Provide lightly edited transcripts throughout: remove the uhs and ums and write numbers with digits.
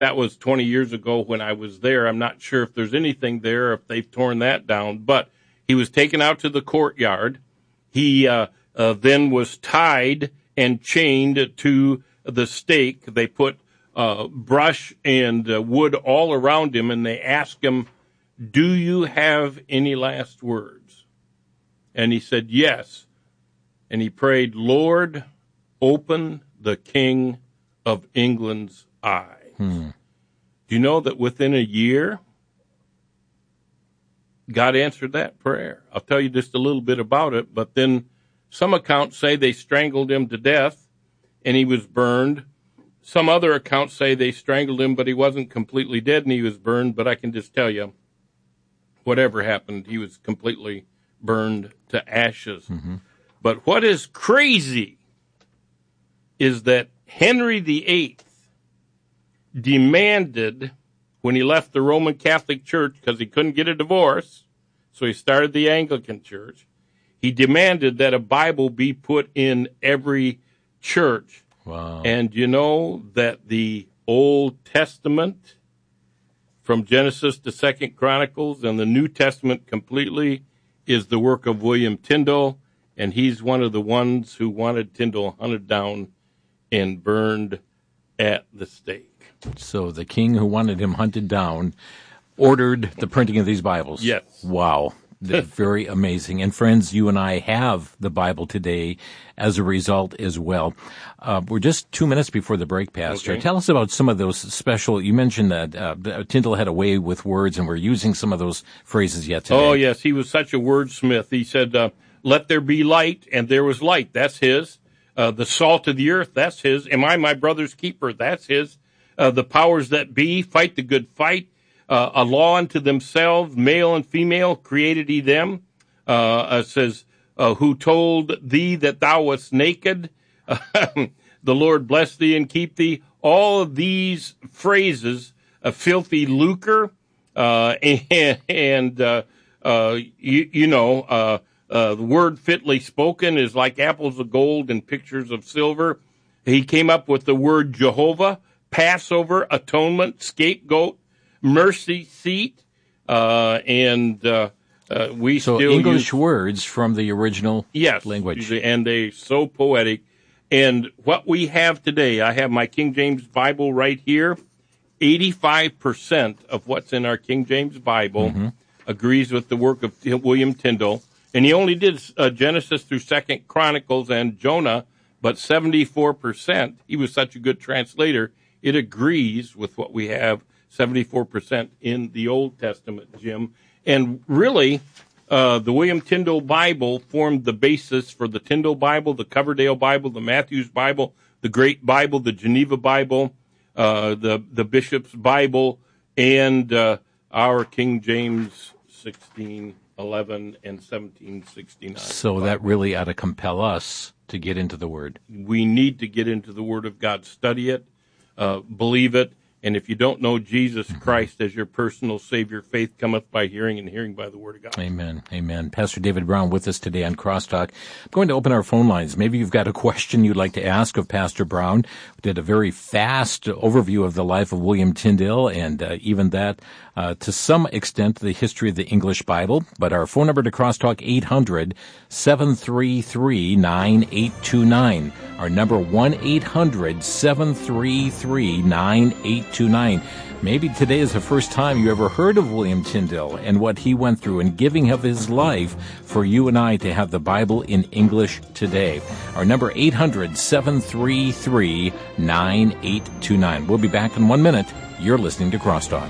That was 20 years ago when I was there. I'm not sure if there's anything there, if they've torn that down. But he was taken out to the courtyard. He then was tied and chained to the stake. They put brush and wood all around him, and they asked him, "Do you have any last words?" And he said, "Yes." And he prayed, "Lord, open the King of England's eye." Do you know that within a year, God answered that prayer? I'll tell you just a little bit about it, but then some accounts say they strangled him to death and he was burned. Some other accounts say they strangled him, but he wasn't completely dead and he was burned. But I can just tell you, whatever happened, he was completely burned to ashes. But what is crazy is that Henry VIII demanded, when he left the Roman Catholic Church because he couldn't get a divorce, so he started the Anglican Church, he demanded that a Bible be put in every church. Wow. And you know that the Old Testament, from Genesis to 2 Chronicles, and the New Testament completely, is the work of William Tyndale, and he's one of the ones who wanted Tyndale hunted down and burned at the stake. So the king who wanted him hunted down ordered the printing of these Bibles. Yes. Wow. They're very amazing. And friends, you and I have the Bible today as a result as well. We're just 2 minutes before the break, Pastor. Okay. Tell us about some of those special, you mentioned that Tyndale had a way with words, and we're using some of those phrases yet today. Oh, yes. He was such a wordsmith. He said, "Let there be light," and there was light. That's his. The salt of the earth, that's his. Am I my brother's keeper? That's his. The powers that be, fight the good fight. A law unto themselves, male and female, created he them. Says, who told thee that thou wast naked? The Lord bless thee and keep thee. All of these phrases, a filthy lucre, the word fitly spoken is like apples of gold and pictures of silver. He came up with the word Jehovah, Passover, atonement, scapegoat, mercy seat, we so still English use words from the original language. And they're so poetic. And what we have today, I have my King James Bible right here. 85% of what's in our King James Bible agrees with the work of William Tyndale. And he only did Genesis through 2 Chronicles and Jonah, but 74%, he was such a good translator, it agrees with what we have, 74% in the Old Testament, Jim. And really, the William Tyndale Bible formed the basis for the Tyndale Bible, the Coverdale Bible, the Matthews Bible, the Great Bible, the Geneva Bible, the Bishop's Bible, and our King James 1611 and 1769. So Bible. That really ought to compel us to get into the Word. We need to get into the Word of God, study it, believe it, and if you don't know Jesus Christ as your personal Savior, faith cometh by hearing, and hearing by the Word of God. Amen. Amen. Pastor David Brown with us today on Crosstalk. I'm going to open our phone lines. Maybe you've got a question you'd like to ask of Pastor Brown. We did a very fast overview of the life of William Tyndale, and even that, to some extent, the history of the English Bible. But our phone number to Crosstalk, 800-733-9829. Our number, 1-800-733-9829. Maybe today is the first time you ever heard of William Tyndale and what he went through in giving of his life for you and I to have the Bible in English today. Our number, 800-733-9829. We'll be back in 1 minute. You're listening to Crosstalk.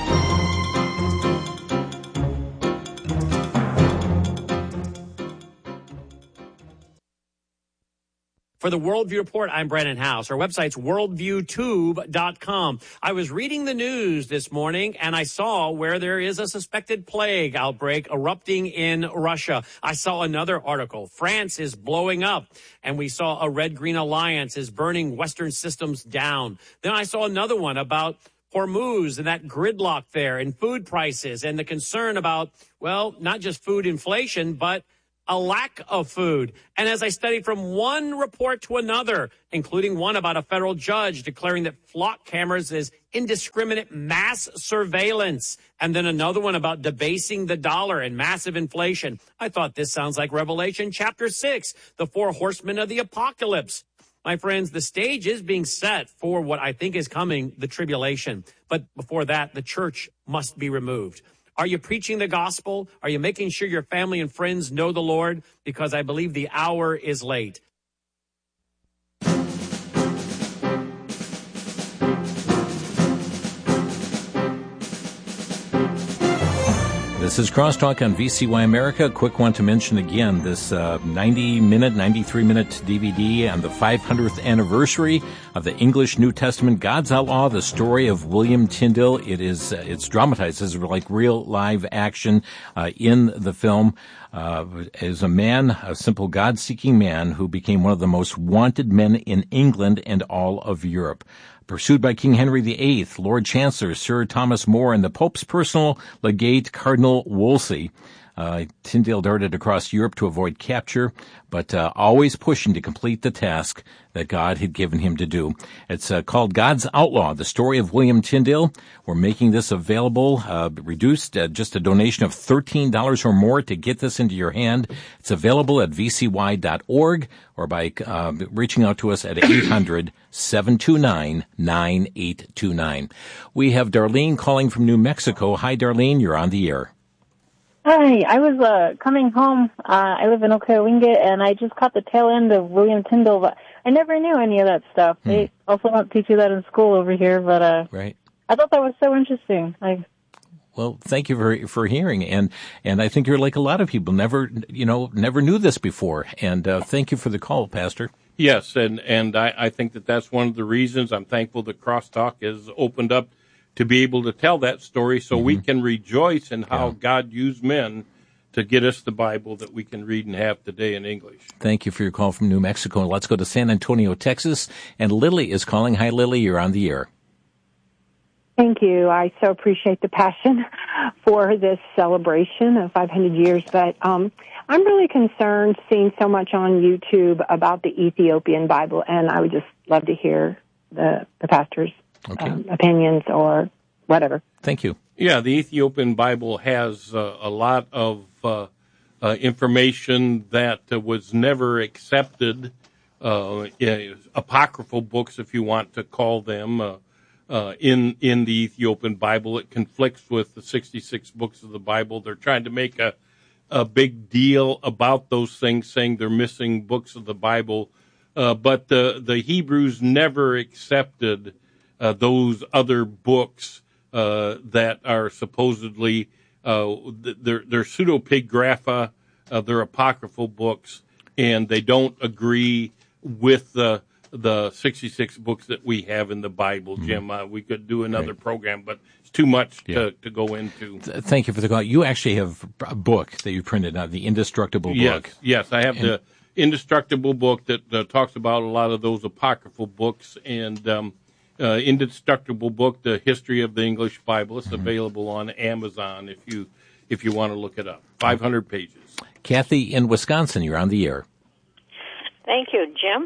For the Worldview Report, I'm Brennan House. Our website's worldviewtube.com. I was reading the news this morning, and I saw where there is a suspected plague outbreak erupting in Russia. I saw another article. France is blowing up, and we saw a Red-Green Alliance is burning Western systems down. Then I saw another one about Hormuz and that gridlock there and food prices and the concern about, well, not just food inflation, but a lack of food. And as I studied from one report to another, including one about a federal judge declaring that flock cameras is indiscriminate mass surveillance, and then another one about debasing the dollar and massive inflation, I thought this sounds like Revelation chapter 6, the four horsemen of the apocalypse. My friends, the stage is being set for what I think is coming, the tribulation. But before that, the church must be removed. Are you preaching the gospel? Are you making sure your family and friends know the Lord? Because I believe the hour is late. This is Crosstalk on VCY America. Quick one to mention again, this 93-minute DVD on the 500th anniversary of the English New Testament, God's Outlaw, the story of William Tyndale. It's dramatized as like real live action in the film. As a man, a simple God-seeking man who became one of the most wanted men in England and all of Europe. Pursued by King Henry VIII, Lord Chancellor Sir Thomas More, and the Pope's personal legate, Cardinal Wolsey, Tyndale darted across Europe to avoid capture, but always pushing to complete the task that God had given him to do. It's called God's Outlaw, the story of William Tyndale. We're making this available, reduced, just a donation of $13 or more to get this into your hand. It's available at vcy.org or by reaching out to us at 800-729-9829. We have Darlene calling from New Mexico. Hi, Darlene. You're on the air. Hi, I was coming home. I live in Okayawinga, and I just caught the tail end of William Tyndale, but I never knew any of that stuff. They also don't teach you that in school over here, but right. I thought that was so interesting. Well, thank you for hearing, and I think you're like a lot of people, never knew this before, and thank you for the call, Pastor. Yes, and I think that's one of the reasons I'm thankful that Crosstalk has opened up to be able to tell that story so we can rejoice in how God used men to get us the Bible that we can read and have today in English. Thank you for your call from New Mexico. And let's go to San Antonio, Texas. And Lily is calling. Hi, Lily. You're on the air. Thank you. I so appreciate the passion for this celebration of 500 years. But I'm really concerned seeing so much on YouTube about the Ethiopian Bible, and I would just love to hear the pastor's opinions or whatever. Thank you. Yeah, the Ethiopian Bible has a lot of information that was never accepted, apocryphal books, if you want to call them, in the Ethiopian Bible. It conflicts with the 66 books of the Bible. They're trying to make a big deal about those things, saying they're missing books of the Bible. But the Hebrews never accepted those other books that are supposedly they're pseudepigrapha, they're apocryphal books, and they don't agree with the 66 books that we have in the Bible, Jim. We could do another program, but it's too much to go into. Thank you for the call. You actually have a book that you printed out, the Indestructible book. Yes, I have the Indestructible book that talks about a lot of those apocryphal books, and Indestructible book, The History of the English Bible. It's available on Amazon if you want to look it up. 500 pages. Kathy in Wisconsin, you're on the air. Thank you, Jim.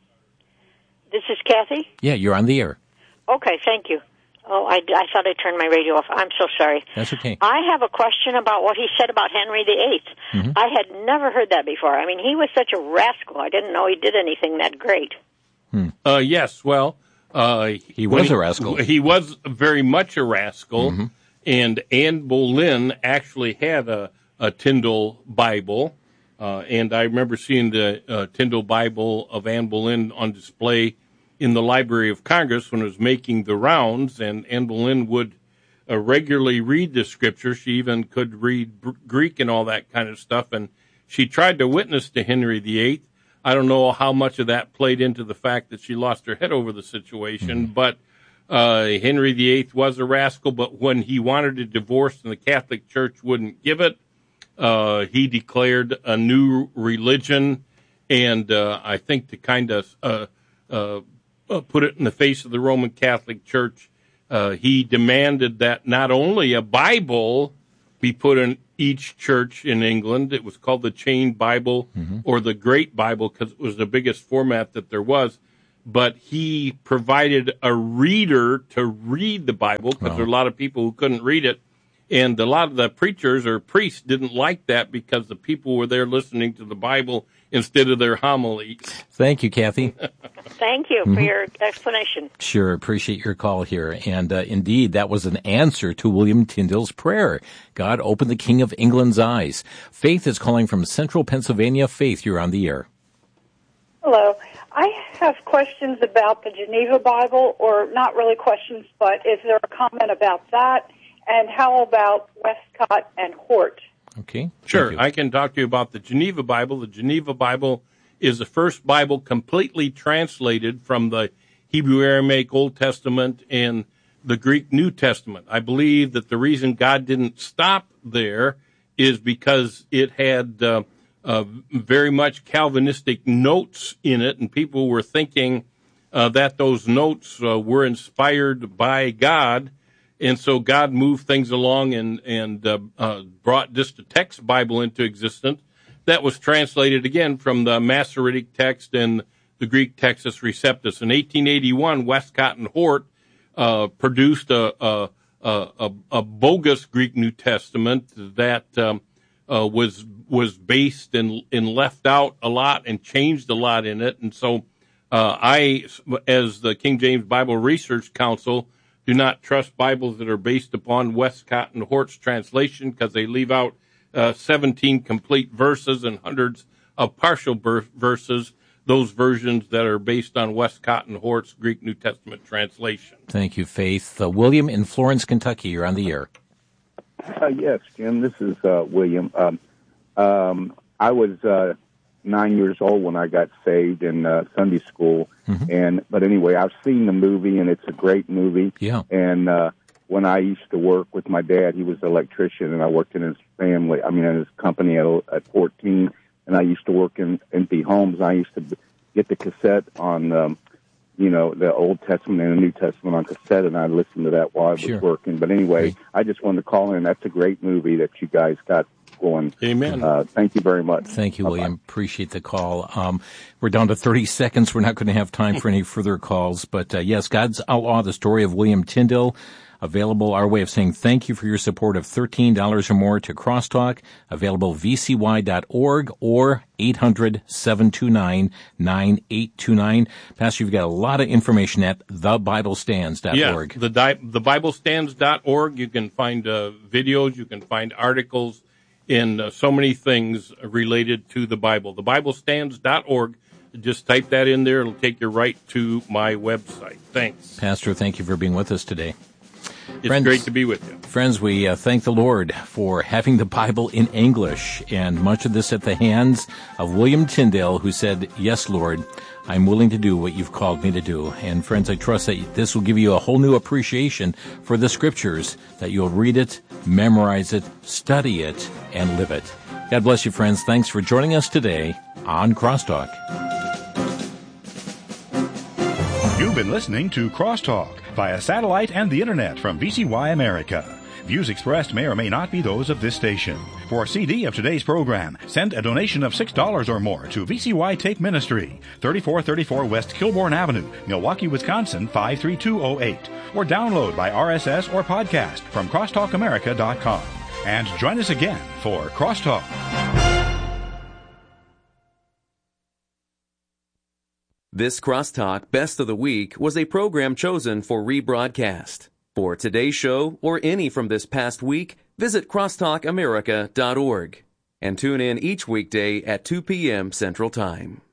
This is Kathy? Yeah, you're on the air. Okay, thank you. Oh, I thought I turned my radio off. I'm so sorry. That's okay. I have a question about what he said about Henry VIII. I had never heard that before. I mean, he was such a rascal. I didn't know he did anything that great. Yes, well... he was a rascal. He was very much a rascal, and Anne Boleyn actually had a Tyndale Bible, and I remember seeing the Tyndale Bible of Anne Boleyn on display in the Library of Congress when it was making the rounds, and Anne Boleyn would regularly read the scripture. She even could read Greek and all that kind of stuff, and she tried to witness to Henry VIII. I don't know how much of that played into the fact that she lost her head over the situation, but Henry VIII was a rascal, but when he wanted a divorce and the Catholic Church wouldn't give it, he declared a new religion, and I think to kind of put it in the face of the Roman Catholic Church, he demanded that not only a Bible be put in each church in England. It was called the Chain Bible or the Great Bible because it was the biggest format that there was. But he provided a reader to read the Bible because there are a lot of people who couldn't read it. And a lot of the preachers or priests didn't like that because the people were there listening to the Bible instead of their homilies. Thank you, Kathy. Thank you for your explanation. Sure, appreciate your call here. And indeed, that was an answer to William Tyndale's prayer. God opened the King of England's eyes. Faith is calling from Central Pennsylvania. Faith, you're on the air. Hello. I have questions about the Geneva Bible, or not really questions, but is there a comment about that? And how about Westcott and Hort? Okay. Sure. I can talk to you about the Geneva Bible. The Geneva Bible is the first Bible completely translated from the Hebrew Aramaic Old Testament and the Greek New Testament. I believe that the reason God didn't stop there is because it had very much Calvinistic notes in it, and people were thinking that those notes were inspired by God. And so God moved things along and brought just a text Bible into existence that was translated again from the Masoretic text and the Greek Textus Receptus. In 1881, Westcott and Hort produced a bogus Greek New Testament that was based and left out a lot and changed a lot in it. And so I, as the King James Bible Research Council, do not trust Bibles that are based upon Westcott and Hort's translation because they leave out 17 complete verses and hundreds of partial verses, those versions that are based on Westcott and Hort's Greek New Testament translation. Thank you, Faith. William in Florence, Kentucky, you're on the air. Yes, Jim, this is William. I was 9 years old when I got saved in Sunday school, but anyway, I've seen the movie, and it's a great movie. Yeah. And when I used to work with my dad, he was an electrician, and I worked in his family. I mean, in his company at 14, and I used to work in empty homes. I used to get the cassette on, the Old Testament and the New Testament on cassette, and I listened to that while I was working. But anyway, I just wanted to call in. That's a great movie that you guys got going. Amen. Thank you very much. Thank you, Bye-bye. William. Appreciate the call. We're down to 30 seconds. We're not going to have time for any further calls. But yes, God's Outlaw, the story of William Tyndale, available our way of saying thank you for your support of $13 or more to Crosstalk, available vcy.org or 800-729-9829. Pastor, you've got a lot of information at thebiblestands.org. Yeah, the Biblestands.org. You can find videos, you can find articles, and so many things related to the Bible. The Biblestands.org. Just type that in there. It'll take you right to my website. Thanks. Pastor, thank you for being with us today. It's great to be with you. Friends, we thank the Lord for having the Bible in English, and much of this at the hands of William Tyndale, who said, "Yes, Lord, I'm willing to do what you've called me to do." And friends, I trust that this will give you a whole new appreciation for the Scriptures, that you'll read it, memorize it, study it, and live it. God bless you, friends. Thanks for joining us today on Crosstalk. You've been listening to Crosstalk via satellite and the Internet from VCY America. Views expressed may or may not be those of this station. For a CD of today's program, send a donation of $6 or more to VCY Take Ministry, 3434 West Kilbourne Avenue, Milwaukee, Wisconsin, 53208. Or download by RSS or podcast from crosstalkamerica.com. And join us again for Crosstalk. This Crosstalk Best of the Week was a program chosen for rebroadcast. For today's show or any from this past week, visit crosstalkamerica.org and tune in each weekday at 2 p.m. Central Time.